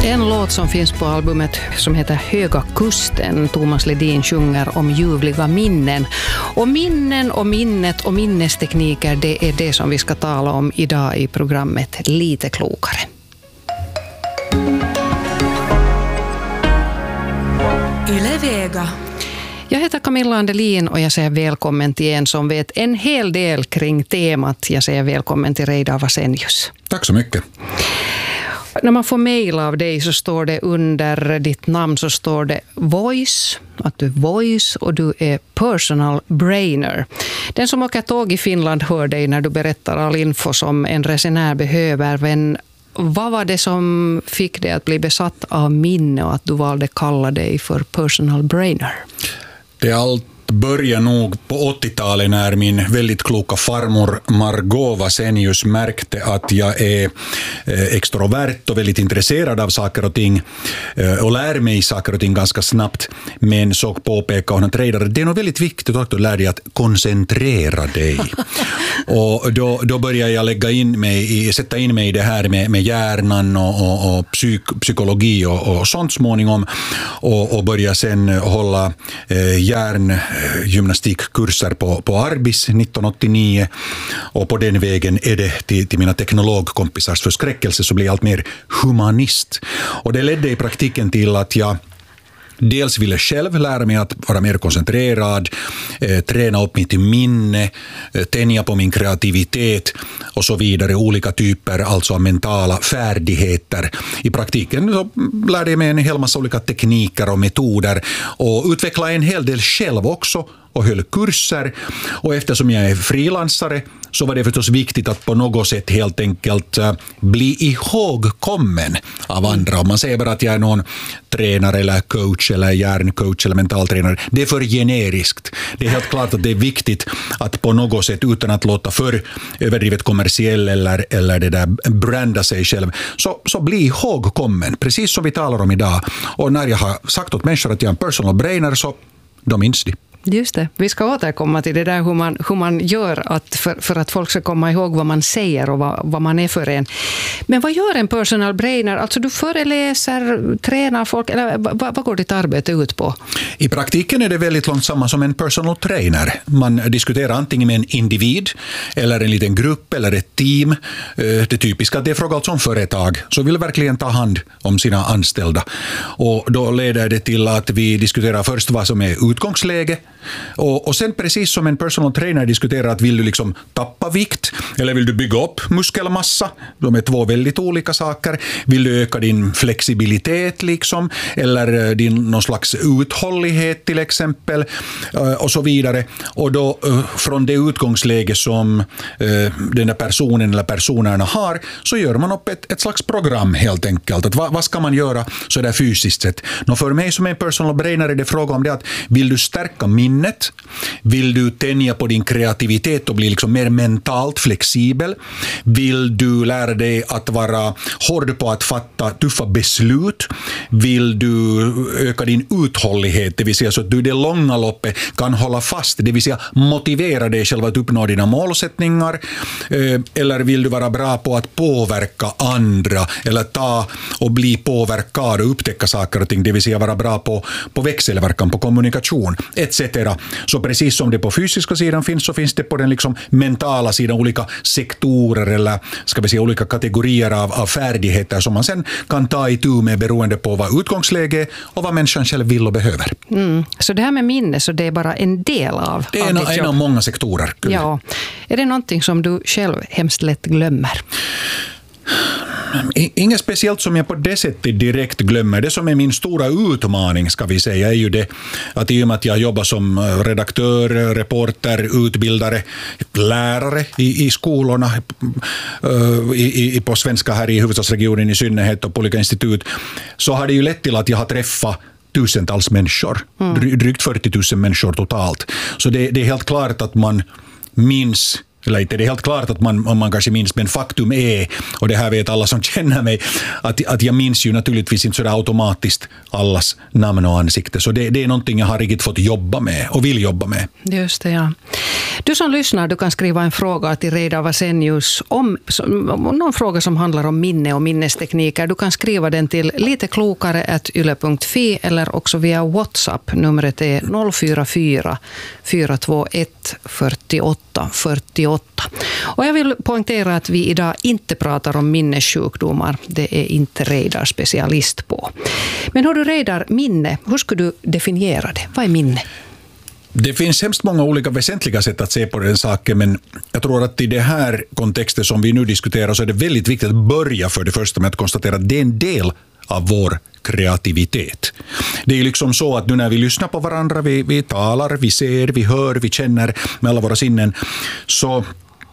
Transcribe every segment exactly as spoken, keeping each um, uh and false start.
En låt som finns på albumet som heter Höga kusten. Thomas Ledin sjunger om ljuvliga minnen. Och minnen och minnet och minnestekniker, det är det som vi ska tala om idag i programmet Lite klokare. Yle Vega. Jag heter Camilla Andelin och jag säger välkommen till en som vet en hel del kring temat. Jag säger välkommen till Reidar Vasenius. Tack så mycket. När man får mejl av dig så står det under ditt namn så står det voice, att du är voice och du är personal brainer. Den som åker tåg i Finland hör dig när du berättar all info som en resenär behöver. Men vad var det som fick dig att bli besatt av minne och att du valde kalla dig för personal brainer? Det är allt började nog på åttiotalet när min väldigt kloka farmor Margot Vasenius märkte att jag är extrovert och väldigt intresserad av saker och ting och lär mig saker och ting ganska snabbt. Men så påpekade hon att Reidar, det är nog väldigt viktigt att du lär dig att koncentrera dig. Och då, då började jag lägga in mig i, sätta in mig i det här med, med hjärnan och, och, och psyk, psykologi och, och sånt småningom och, och började sen hålla eh, hjärn gymnastikkurser på, på Arbis nittonhundraåttionio och på den vägen är det till, till mina teknologkompisars förskräckelse så blir jag allt mer humanist. Och det ledde i praktiken till att jag dels ville själv lära mig att vara mer koncentrerad, eh, träna upp mitt minne, eh, tänja på min kreativitet och så vidare. Olika typer alltså av mentala färdigheter. I praktiken så lärde jag mig en hel massa olika tekniker och metoder och utvecklade en hel del själv också och höll kurser. Och eftersom jag är frilansare så var det förstås viktigt att på något sätt helt enkelt uh, bli ihågkommen av andra. Om man säger bara att jag är någon tränare eller coach eller hjärncoach eller mentaltränare, det är för generiskt. Det är helt klart att det är viktigt att på något sätt utan att låta för överdrivet kommersiell eller, eller det där branda sig själv, så, så bli ihågkommen, precis som vi talar om idag. Och när jag har sagt åt människor att jag är en personal brainer så de minns det. Just det. Vi ska återkomma till det där hur man, hur man gör att för, för att folk ska komma ihåg vad man säger och vad, vad man är för en. Men vad gör en personal brainer? Alltså du föreläser, tränar folk eller vad, vad går ditt arbete ut på? I praktiken är det väldigt långt samma som en personal trainer. Man diskuterar antingen med en individ eller en liten grupp eller ett team. Det typiska att det är fråga alltså om företag så vill verkligen ta hand om sina anställda. Och då leder det till att vi diskuterar först vad som är utgångsläge. Och, och sen precis som en personal trainer diskuterar att vill du liksom tappa vikt eller vill du bygga upp muskelmassa, de är två väldigt olika saker. Vill du öka din flexibilitet liksom eller din någon slags uthållighet till exempel och så vidare. Och då från det utgångsläge som den där personen eller personerna har så gör man upp ett, ett slags program helt enkelt. Att vad, vad ska man göra så där fysiskt sett? Nå för mig som en personal brainer är det fråga om det att vill du stärka minnet, vill du tänja på din kreativitet och bli liksom mer mentalt flexibel, vill du lära dig att vara hård på att fatta tuffa beslut, vill du öka din uthållighet, det vill säga så att du i det långa loppet kan hålla fast, det vill säga motivera dig själv att uppnå dina målsättningar, eller vill du vara bra på att påverka andra eller ta och bli påverkad och upptäcka saker och ting, det vill säga vara bra på, på växelverkan, på kommunikation et cetera. Så precis som det på fysiska sidan finns så finns det på den liksom mentala sidan olika sektorer eller ska vi säga olika kategorier av, av färdigheter som man sen kan ta i tur med beroende på vad utgångsläge och vad människan själv vill och behöver. Mm. Så det här med minne så det är bara en del av Det är en, en av många sektorer. Ja. Är det någonting som du själv hemskt lätt glömmer? Inget speciellt som jag på det sättet direkt glömmer. Det som är min stora utmaning ska vi säga är ju det att i och med att jag jobbar som redaktör, reporter, utbildare, lärare i, i skolorna i, i, på svenska här i huvudstadsregionen i synnerhet och på olika institut så har det ju lett till att jag har träffat tusentals människor. Mm. Drygt fyrtio tusen människor totalt. Så det, det är helt klart att man minns Eller inte det är helt klart att man, man kanske minns, men faktum är, och det här vet alla som känner mig, att, att jag minns ju naturligtvis inte så där automatiskt allas namn och ansikte. Så det, det är någonting jag har riktigt fått jobba med och vill jobba med. Just det, ja. Du som lyssnar, du kan skriva en fråga till Reidar Vasenius om, om någon fråga som handlar om minne och minnestekniker. Du kan skriva den till liteklokare at yle punkt fi eller också via WhatsApp. Numret är noll fyra fyra fyra två ett fyrtioåtta fyrtioåtta. Och jag vill poängtera att vi idag inte pratar om minnessjukdomar. Det är inte Reidar specialist på. Men hör du Reidar, minne, hur skulle du definiera det? Vad är minne? Det finns hemskt många olika väsentliga sätt att se på den saken, men jag tror att i det här kontexten som vi nu diskuterar så är det väldigt viktigt att börja för det första med att konstatera att det är en del av vår kreativitet. Det är liksom så att nu när vi lyssnar på varandra, vi, vi talar, vi ser, vi hör, vi känner med alla våra sinnen, så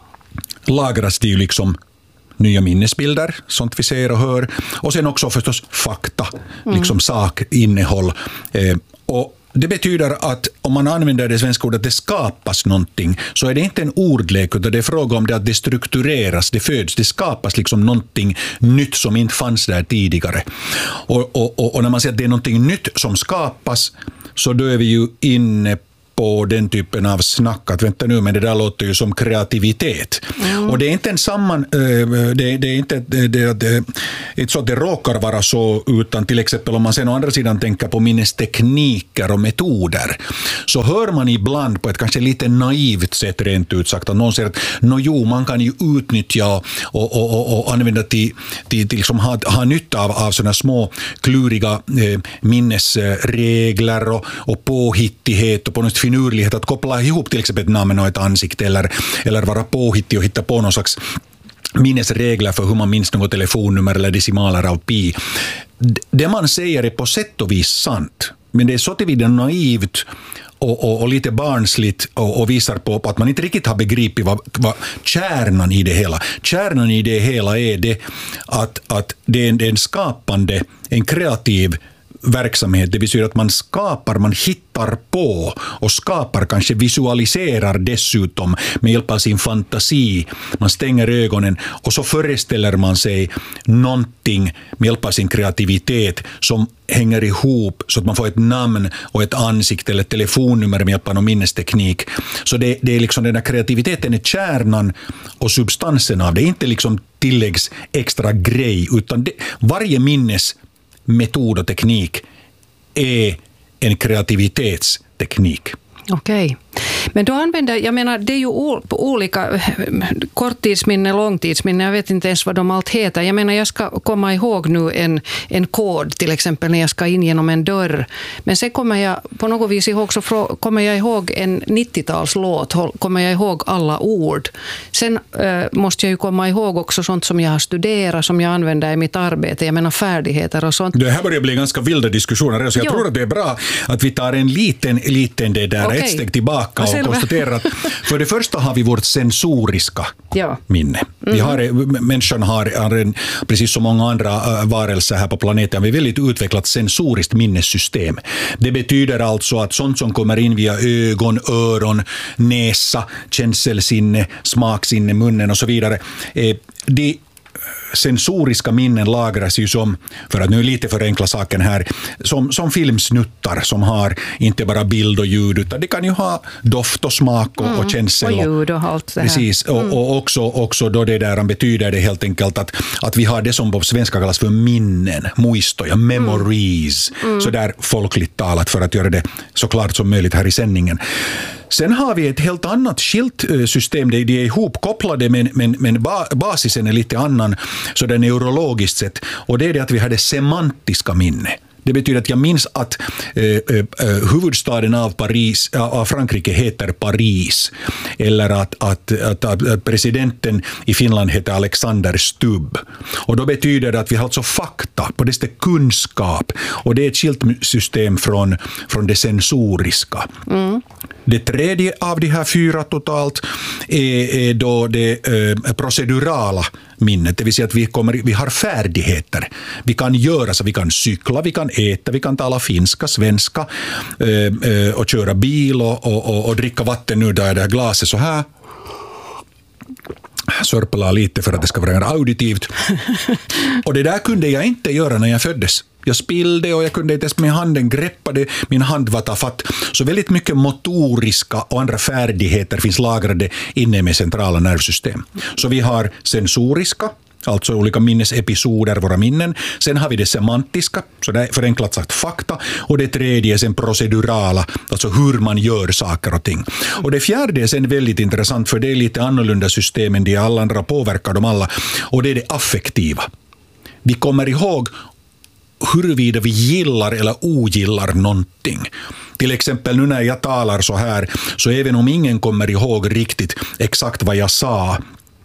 lagras det ju liksom nya minnesbilder, sånt vi ser och hör, och sen också förstås fakta, mm. liksom sakinnehåll. Eh, och det betyder att om man använder det svenska ordet att det skapas någonting, så är det inte en ordlek, utan det är fråga om det att det struktureras, det föds, det skapas liksom någonting nytt som inte fanns där tidigare. Och, och, och, och när man säger att det är någonting nytt som skapas, så då är vi ju inne på den typen av snack att vänta nu, men det där låter ju som kreativitet. Mm. Och det är inte en samman, det, det är inte det, det, det, inte så att det råkar vara så, utan till exempel om man sen å andra sidan tänker på minnestekniker och metoder, så hör man ibland på ett kanske lite naivt sätt rent ut sagt att någon säger att no, jo, man kan ju utnyttja och, och, och, och använda till, till, till liksom ha, ha nytta av, av sådana små kluriga eh, minnesregler och, och påhittighet och på något finurlighet att koppla ihop till exempel ett namn och ett ansikte eller, eller vara påhittig och hitta på någon slags minnesregler för hur man minns något telefonnummer eller decimaler av pi. Det man säger är på sätt och vis sant, men det är så tillvida naivt och, och, och lite barnsligt och, och visar på, på att man inte riktigt har begripit vad, vad kärnan i det hela. Kärnan i det hela är det att, att det är en, det är en skapande, en kreativ verksamhet, det vill säga att man skapar, man hittar på och skapar, kanske visualiserar dessutom med hjälp av sin fantasi. Man stänger ögonen och så föreställer man sig någonting med hjälp av sin kreativitet som hänger ihop så att man får ett namn och ett ansikte eller ett telefonnummer med hjälp av någon minnesteknik. Så det, det är liksom den här kreativiteten är kärnan och substansen av det, inte liksom tilläggs extra grej, utan det, varje minnes metod och teknik är en kreativitetsteknik. Okej. Men då använder, jag menar, det är ju olika korttidsminne, långtidsminne, jag vet inte ens vad de allt heter. Jag menar, jag ska komma ihåg nu en, en kod, till exempel när jag ska in genom en dörr. Men sen kommer jag på något vis ihåg, så kommer jag ihåg en nittiotalslåt, kommer jag ihåg alla ord. Sen äh, måste jag ju komma ihåg också sånt som jag har studerat, som jag använder i mitt arbete, jag menar färdigheter och sånt. Det här börjar bli ganska vilda diskussioner, så jag jo. tror att det är bra att vi tar en liten, liten det där, okay. ett steg tillbaka och konstaterar att för det första har vi vårt sensoriska ja. minne. Mm. Vi har, människan har, har en, precis som många andra varelser här på planeten, vi har väldigt utvecklat sensoriskt minnessystem. Det betyder alltså att sånt som kommer in via ögon, öron, näsa, känselsinne, smaksinne, munnen och så vidare, eh, det sensoriska minnen lagras ju som, för att nu lite förenkla saken här, som, som filmsnuttar som har inte bara bild och ljud, utan det kan ju ha doft och smak och, mm, och känsel. Och ljud och allt det här. Precis, och, mm. och också, också då det där betyder det helt enkelt att, att vi har det som på svenska kallas för minnen, muistoja, memories, mm. så där folkligt talat för att göra det så klart som möjligt här i sändningen. Sen har vi ett helt annat skilt system, de är ihopkopplade men, men, men basisen är lite annan så det är neurologiskt sett, och det är det att vi har det semantiska minne. Det betyder att jag minns att eh, eh, huvudstaden av, Paris, av Frankrike heter Paris, eller att, att, att, att presidenten i Finland heter Alexander Stubb. Och då betyder det att vi har alltså fakta, på det sättet kunskap, och det är ett skilt system från, från det sensoriska. Mm. Det tredje av de här fyra totalt är, är då det eh, procedurala minnet, det vill säga att vi, kommer, vi har färdigheter. Vi kan göra så, vi kan cykla, vi kan äta, vi kan tala finska, svenska eh, eh, och köra bil och, och, och, och dricka vatten ur det här glaset så här. sörpla lite för att det ska vara auditivt. Och det där kunde jag inte göra när jag föddes. Jag spillde och jag kunde inte ens med handen greppa det. Min hand var tafatt. Så väldigt mycket motoriska och andra färdigheter finns lagrade inne med centrala nervsystem. Så vi har sensoriska, alltså olika minnesepisoder, våra minnen. Sen har vi det semantiska, så det är förenklat sagt fakta. Och det tredje är sen procedurala, alltså hur man gör saker och ting. Och det fjärde är sen väldigt intressant, för det är lite annorlunda system än de alla andra, påverkar dem alla. Och det är det affektiva. Vi kommer ihåg huruvida vi gillar eller ogillar någonting. Till exempel nu när jag talar så här, så även om ingen kommer ihåg riktigt exakt vad jag sa,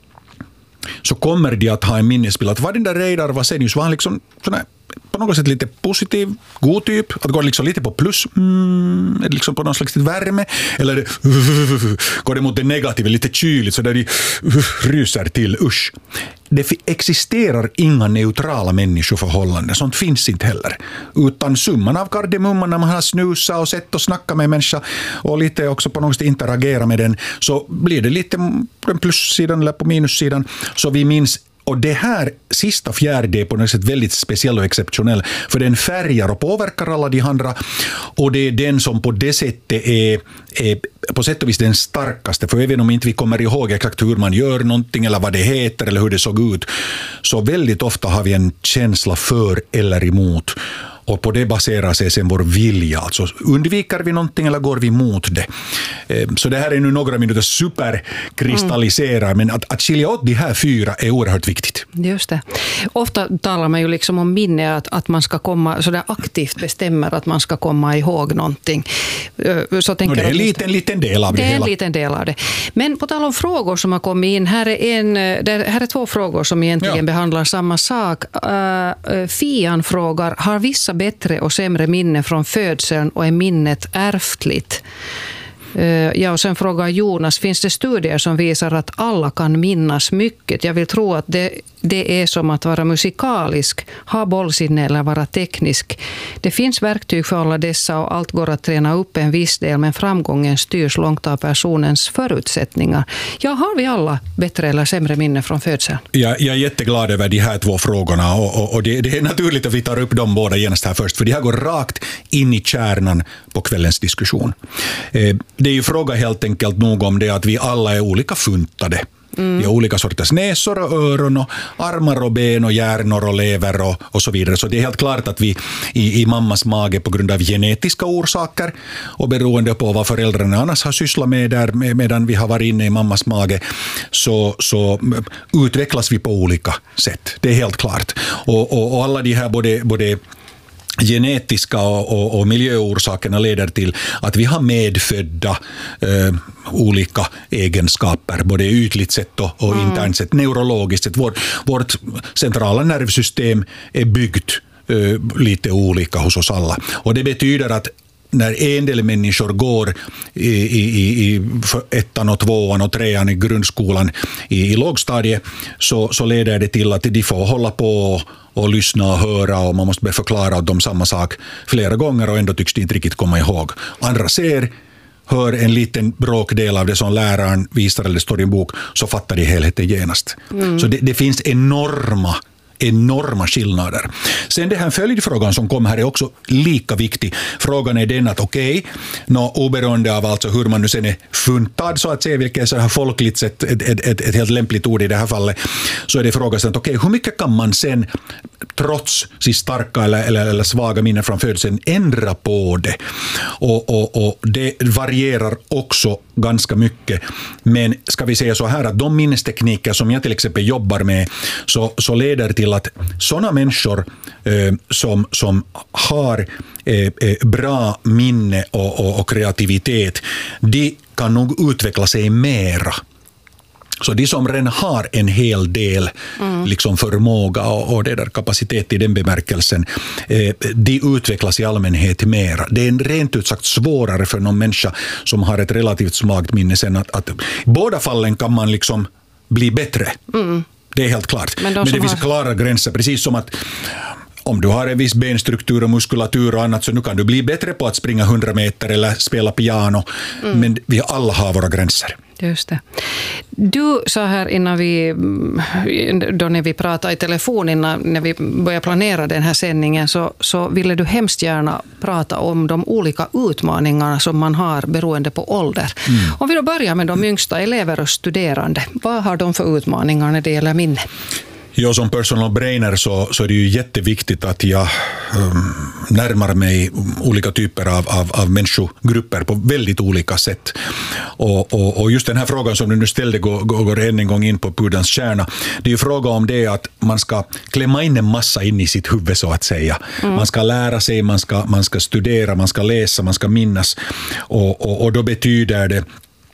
så kommer de att ha en minnesbild att vad den där Reidar Vasenius var, han liksom sån här, på något sätt lite positiv, god typ, att går liksom lite på plus, mm, liksom på någon slags värme, eller uh, går det mot det negativa, lite kyligt, så där de uh, ryser till, usch. Det existerar inga neutrala människoförhållanden, sånt finns inte heller. Utan summan av kardemumman när man har snusat och sett och snackat med människa och lite också på något sätt interagera med den, så blir det lite på den plussidan eller på minussidan, så vi minns. Och det här sista fjärde är på något sätt väldigt speciell och exceptionell, för den färgar och påverkar alla de andra, och det är den som på det sättet är, är på sätt och vis den starkaste, för även om inte vi kommer ihåg exakt hur man gör någonting eller vad det heter eller hur det såg ut, så väldigt ofta har vi en känsla för eller emot. Och på det baserar sig sen vår vilja. Alltså undviker vi någonting eller går vi mot det? Så det här är nu några minuter superkristallisera, mm. men att, att skilja åt de här fyra är oerhört viktigt. Just det. Ofta talar man ju liksom om minne, att, att man ska komma, så där aktivt bestämmer att man ska komma ihåg någonting. Så tänker det är en liten, liten del av det, det är hela. en liten del av det. Men på tal om frågor som har kommit in, här är, en, här är två frågor som egentligen ja. behandlar samma sak. Uh, Fian frågar, har vissa bättre och sämre minne från födseln och är minnet ärftligt? Ja, och sen frågar Jonas, finns det studier som visar att alla kan minnas mycket? Jag vill tro att det, det är som att vara musikalisk, ha bollsinne eller vara teknisk. Det finns verktyg för alla dessa och allt går att träna upp en viss del, men framgången styrs långt av personens förutsättningar. Ja, har vi alla bättre eller sämre minne från födseln? Jag, jag är jätteglad över de här två frågorna, och, och, och det, det är naturligt att vi tar upp dem båda genast här först, för de här går rakt in i kärnan på kvällens diskussion. Eh, Det är ju fråga helt enkelt nog om det att vi alla är olika funtade. Mm. Vi har olika sorters näsor och öron och armar och ben och hjärnor och lever och, och så vidare. Så det är helt klart att vi i, i mammas mage på grund av genetiska orsaker och beroende på vad föräldrarna annars har sysslat med där med, medan vi har varit inne i mammas mage, så, så utvecklas vi på olika sätt. Det är helt klart. Och, och, och alla de här både, både genetiska och, och, och miljöorsakerna leder till att vi har medfödda eh, olika egenskaper, både ytligt sett och, och mm. internt sett, neurologiskt sett. Vår, vårt centrala nervsystem är byggt eh, lite olika hos oss alla. Och det betyder att när en del människor går i, i, i ettan och tvåan och trean i grundskolan i, i lågstadiet, så, så leder det till att de får hålla på och lyssna och höra, och man måste börja förklara dem samma sak flera gånger, och ändå tycks de inte riktigt komma ihåg. Andra ser, hör en liten bråkdel av det som läraren visar eller står i en bok, så fattar de helheten genast. Mm. Så det, det finns enorma enorma skillnader. Sen det här följdfrågan som kom här är också lika viktig. Frågan är den att okej, okay, no, oberoende av alltså hur man nu sen är funtad, så att säga, vilket är så här folkligt sett ett, ett, ett, ett helt lämpligt ord i det här fallet, så är det frågan att okej, okay, hur mycket kan man sen trots sin starka eller, eller, eller svaga minnen från födseln ändra på det? Och, och, och det varierar också ganska mycket. Men ska vi säga så här att de minnestekniker som jag till exempel jobbar med, så, så leder till att sådana människor eh, som, som har eh, bra minne och, och, och kreativitet, de kan nog utveckla sig mera. Så de som redan har en hel del mm. liksom förmåga och, och det där kapacitet i den bemärkelsen, eh, de utvecklas i allmänhet mera. Det är rent ut sagt svårare för någon människa som har ett relativt svagt minne sen att, att i båda fallen kan man liksom bli bättre. Mm. Det är helt klart. Men, de Men det finns har... klara gränser, precis som att om du har en viss benstruktur och muskulatur och annat, så nu kan du bli bättre på att springa hundra meter eller spela piano. Mm. Men vi alla har våra gränser. Just det. Du sa här innan vi, då när vi pratade i telefon, innan, när vi började planera den här sändningen, så, så ville du hemskt gärna prata om de olika utmaningarna som man har beroende på ålder. Mm. Om vi då börjar med de yngsta, elever och studerande, vad har de för utmaningar när det gäller minne? Ja, som personal brainer så, så är det ju jätteviktigt att jag um, närmar mig olika typer av, av, av människogrupper på väldigt olika sätt. Och, och, och just den här frågan som du nu ställde går, går än en gång in på pudelns kärna. Det är ju fråga om det att man ska klämma in en massa in i sitt huvud, så att säga. Mm. Man ska lära sig, man ska, man ska studera, man ska läsa, man ska minnas. Och, och, och då betyder det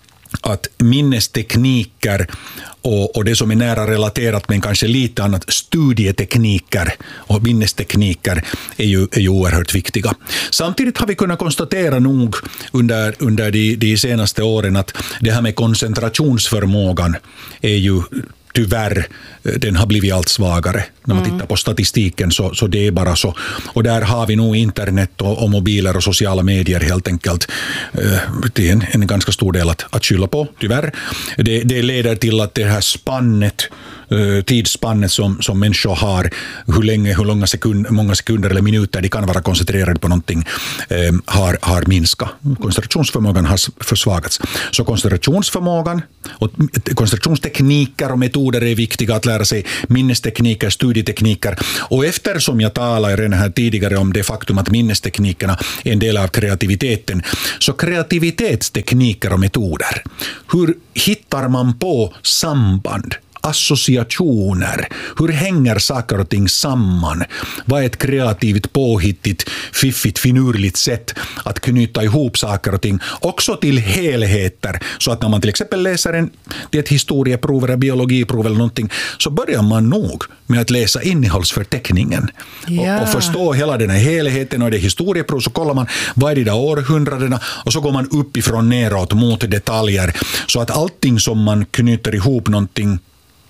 att minnestekniker och, och det som är nära relaterat men kanske lite annat, studietekniker och minnestekniker är ju, är ju oerhört viktiga. Samtidigt har vi kunnat konstatera nog under, under de, de senaste åren att det här med koncentrationsförmågan är ju tyvärr, den har blivit allt svagare. När man tittar på statistiken så, så det är bara så. Och där har vi nog internet och, och mobiler och sociala medier helt enkelt. Det är en, en ganska stor del att, att skylla på, tyvärr. Det, det leder till att det här spannet, tidsspannet som, som människor har, hur länge, hur långa sekund, många sekunder eller minuter de kan vara koncentrerade på någonting, eh, har, har minskat. Koncentrationsförmågan har försvagats. Så koncentrationsförmågan och koncentrationstekniker och metoder är viktiga att lära sig, minnestekniker, studietekniker. Och eftersom jag talade redan här tidigare om det faktum att minnesteknikerna är en del av kreativiteten, så kreativitetstekniker och metoder. Hur hittar man på samband, associationer? Hur hänger saker och ting samman? Vad är ett kreativt, påhittigt, fiffigt, finurligt sätt att knyta ihop saker och ting också till helheter, så att när man till exempel läser en, ett historieprov eller biologiprov eller någonting, så börjar man nog med att läsa innehållsförteckningen. Ja. Och, och förstå hela den här helheten. Och det historieprov så kollar man vad är det där århundradena, och så går man uppifrån neråt mot detaljer, så att allting som man knyter ihop någonting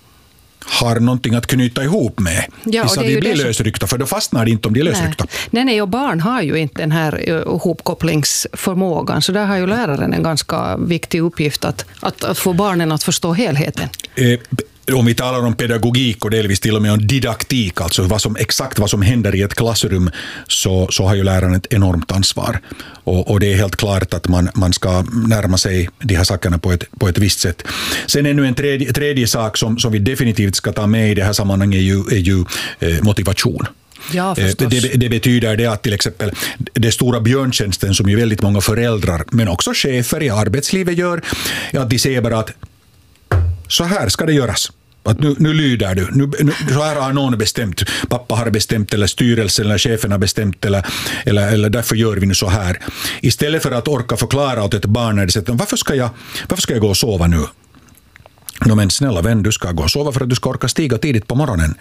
har någonting att knyta ihop med. Ja, och det de blir lösryckta, för då fastnar det inte om de är lösryckta. Nej, nej, och barn har ju inte den här ihopkopplingsförmågan, så där har ju läraren en ganska viktig uppgift att, att, att få barnen att förstå helheten. Eh, Om vi talar om pedagogik och delvis till och med om didaktik, alltså vad som, exakt vad som händer i ett klassrum, så, så har ju läraren ett enormt ansvar. Och, och det är helt klart att man, man ska närma sig de här sakerna på ett, på ett visst sätt. Sen är nu en tredje, tredje sak som, som vi definitivt ska ta med i det här sammanhanget är ju, är ju eh, motivation. Ja, det, det betyder det att till exempel det stora björntjänsten som ju väldigt många föräldrar men också chefer i arbetslivet gör, är att de säger bara att så här ska det göras. Att nu, nu lyder du. Nu, nu, så här har någon bestämt. Pappa har bestämt, eller styrelsen eller chefen har bestämt, eller, eller, eller därför gör vi nu så här. Istället för att orka förklara åt ett barn när det säger, varför ska jag, varför ska jag gå och sova nu? No, men snälla vän, du ska gå och sova för att du ska orka stiga tidigt på morgonen.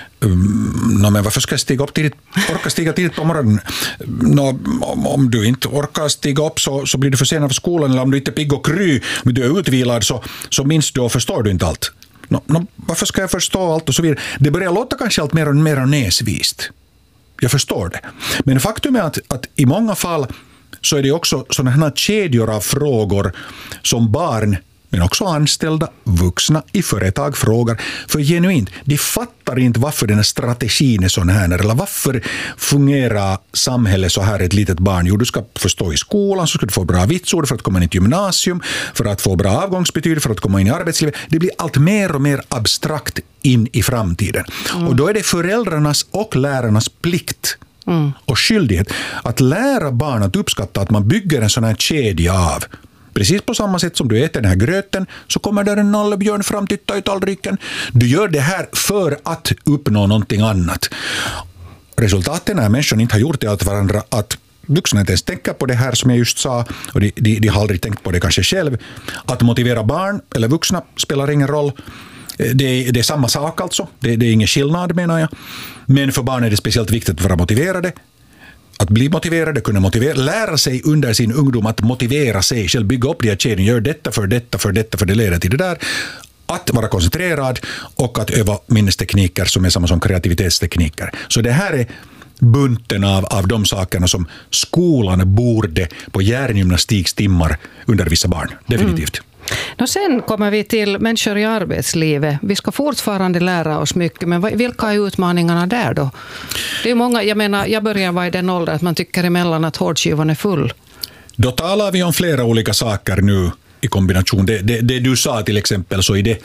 Um, no, men varför ska jag stiga upp tidigt, orka stiga tidigt på morgonen? No, om, om du inte orkar stiga upp så, så blir du försenad för skolan, eller om du inte är pigg och kry, men du är utvilad, så, så minst du och förstår du inte allt. No, no, varför ska jag förstå allt och så vidare? Det börjar låta kanske allt mer och mer näsvist. Jag förstår det. Men faktum är att, att i många fall så är det också sådana här kedjor av frågor som barn, men också anställda, vuxna i företag frågar. För genuint, de fattar inte varför den här strategin är sån här. Eller varför fungerar samhället så här ett litet barn? Jo, du ska förstå i skolan, så ska du få bra vitsord för att komma in i gymnasium, för att få bra avgångsbetyg, för att komma in i arbetslivet. Det blir allt mer och mer abstrakt in i framtiden. Mm. Och då är det föräldrarnas och lärarnas plikt mm. och skyldighet att lära barn att uppskatta att man bygger en sån här kedja av. Precis på samma sätt som du äter den här gröten, så kommer där en nallebjörn fram, titta i tallriken. Du gör det här för att uppnå någonting annat. Resultaten när människan inte har gjort det åt varandra, att vuxna inte ens tänker på det här som jag just sa, och de, de, de har aldrig tänkt på det kanske själv. Att motivera barn eller vuxna spelar ingen roll. Det, det är samma sak alltså. Det, det är ingen skillnad, menar jag. Men för barn är det speciellt viktigt att vara motiverade. Att bli motiverade, kunna motivera, lära sig under sin ungdom att motivera sig själv, bygga upp de här kedjorna, gör detta för detta, för detta, för det leder till det där. Att vara koncentrerad och att öva minnestekniker som är samma som kreativitetstekniker. Så det här är bunten av, av de sakerna som skolan borde på hjärngymnastikstimmar undervisa barn. Definitivt. Mm. Och sen kommer vi till människor i arbetslivet. Vi ska fortfarande lära oss mycket, men vilka är utmaningarna där då? Det är många, jag menar, jag börjar vara i den åldern att man tycker emellan att hårdskivan är full. Då talar vi om flera olika saker nu i kombination. Det, det, det du sa till exempel, så är det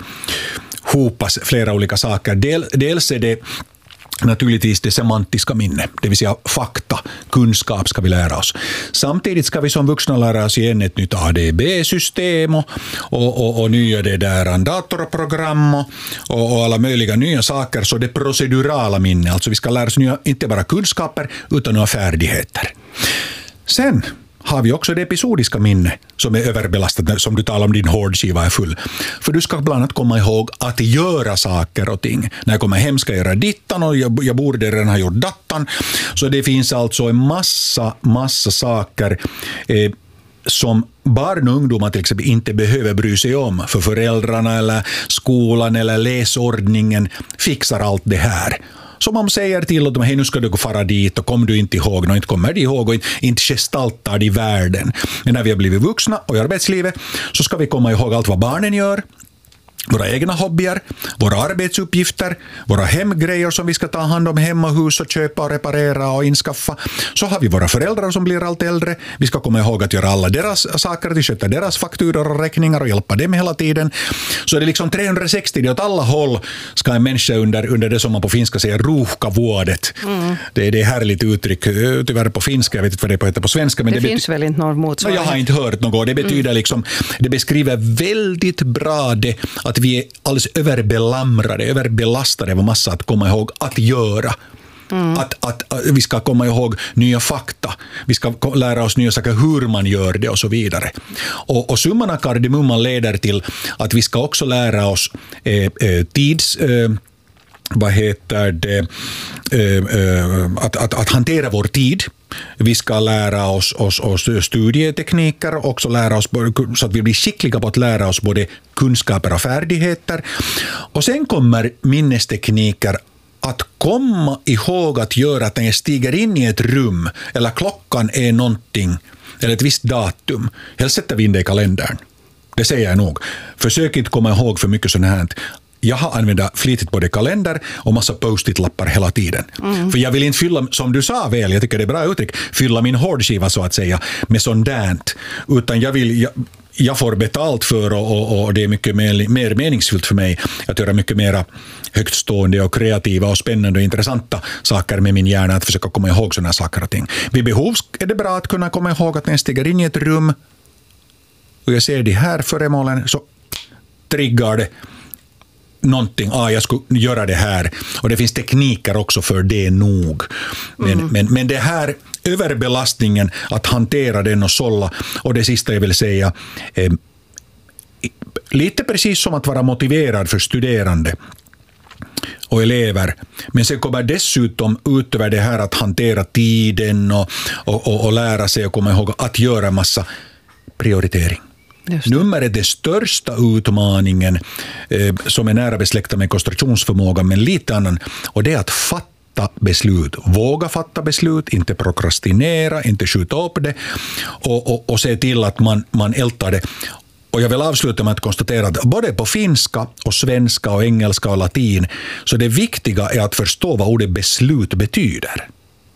hopas flera olika saker. Del, dels är det naturligtvis det semantiska minne, det vill säga fakta, kunskap ska vi lära oss. Samtidigt ska vi som vuxna lära oss igen ett nytt A D B-system och, och, och, och nya det där datorprogram och, och alla möjliga nya saker. Så det procedurala minne, alltså vi ska lära oss nya, inte bara kunskaper utan nya färdigheter. Sen har vi också det episodiska minne som är överbelastat, som du talar om din hårdskiva är full. För du ska bland annat komma ihåg att göra saker och ting. När jag kommer hem ska jag göra dittan och jag, jag borde redan ha gjort dattan. Så det finns alltså en massa, massa saker eh, som barn och ungdomar till exempel inte behöver bry sig om. För föräldrarna eller skolan eller läsordningen fixar allt det här. Så man säger till dem, hej nu ska du gå fara dit och kom du inte ihåg, och inte kommer de ihåg och inte gestaltar i världen. Men när vi har blivit vuxna och i arbetslivet så ska vi komma ihåg allt vad barnen gör, våra egna hobbyer, våra arbetsuppgifter, våra hemgrejer som vi ska ta hand om hemma, hus och köpa och reparera och inskaffa. Så har vi våra föräldrar som blir allt äldre. Vi ska komma ihåg att göra alla deras saker, att sköta deras fakturor och räkningar och hjälpa dem hela tiden. Så det är liksom trehundrasextio, åt alla håll ska en människa under, under det som man på finska säger ruuhkavuodet. Mm. Det är det härligt uttryck, tyvärr på finska, jag vet inte vad det heter på svenska. Men det, det finns bety- väl inte någon motsvarighet? Jag har inte hört något. Det betyder mm. liksom, det beskriver väldigt bra det att vi är alldeles överbelamrade, överbelastade av massa att komma ihåg att göra. Mm. Att, att, att vi ska komma ihåg nya fakta. Vi ska lära oss nya saker, hur man gör det och så vidare. Och, och summan av kardemumman leder till att vi ska också lära oss eh, eh, tids... Eh, vad heter det, eh, eh, att, att, att hantera vår tid. Vi ska lära oss, oss, oss studietekniker och också lära oss så att vi blir skickliga på att lära oss både kunskaper och färdigheter. Och sen kommer minnestekniker att komma ihåg att göra att när jag stiger in i ett rum eller klockan är någonting eller ett visst datum, helst sätter vi in det i kalendern. Det säger jag nog. Försök inte komma ihåg för mycket sånt här. Jag har använt flitigt både kalender och massa post-it-lappar hela tiden. Mm. För jag vill inte fylla, som du sa väl, jag tycker det är bra uttryck, fylla min hårdskiva så att säga med sånt där. Utan jag vill... Jag, jag får betalt för och, och, och det är mycket mer, mer meningsfullt för mig att göra mycket mer högtstående och kreativa och spännande och intressanta saker med min hjärna, att försöka komma ihåg sådana saker och ting. Vid behov är det bra att kunna komma ihåg att när jag stiger in i ett rum och jag ser de här föremålen så triggar det någonting, ah, jag skulle göra det här. Och det finns tekniker också för det nog. Men, mm. men, men det här överbelastningen, att hantera den och sålla, och det sista jag vill säga, eh, lite precis som att vara motiverad för studerande och elever. Men sen kommer dessutom utöver det här att hantera tiden och, och, och, och lära sig och komma ihåg att göra massa prioritering. Nummer är det största utmaningen eh, som är nära besläktad med koncentrationsförmåga, men lite annan, och det är att fatta beslut. Våga fatta beslut, inte prokrastinera, inte skjuta upp det och, och, och se till att man, man ältar det. Och jag vill avsluta med att konstatera att både på finska och svenska och engelska och latin så det viktiga är att förstå vad ordet beslut betyder.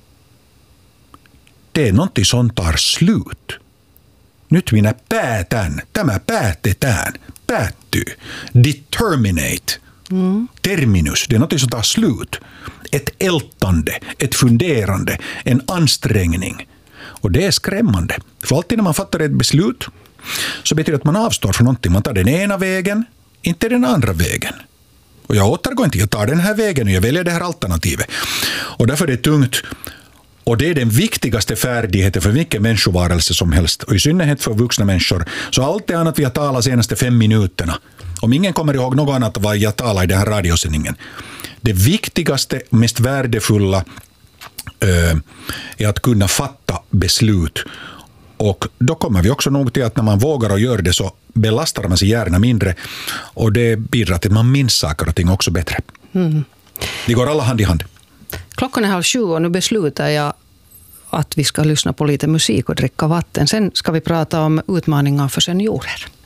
Det är något som tar slut. Nyt minä päätän, tämä päätetään, päättyy, determinate, mm. terminus, det är något som tar slut. Ett ältande, ett funderande, en ansträngning. Och det är skrämmande. För alltid när man fattar ett beslut så betyder det att man avstår från någonting. Man tar den ena vägen, inte den andra vägen. Och jag återgår inte, jag tar den här vägen och jag väljer det här alternativet. Och därför är det tungt. Och det är den viktigaste färdigheten för vilken människovarelse som helst. Och i synnerhet för vuxna människor. Så allt det annat vi har talat senaste fem minuterna. Om ingen kommer ihåg något annat vad jag talar i den här radiosändningen. Det viktigaste, mest värdefulla äh, är att kunna fatta beslut. Och då kommer vi också nog till att när man vågar och gör det så belastar man sig gärna mindre. Och det bidrar till att man minns saker och ting också bättre. Mm. Det går alla hand i hand. Klockan är halv sju och nu beslutar jag att vi ska lyssna på lite musik och dricka vatten. Sen ska vi prata om utmaningar för seniorer.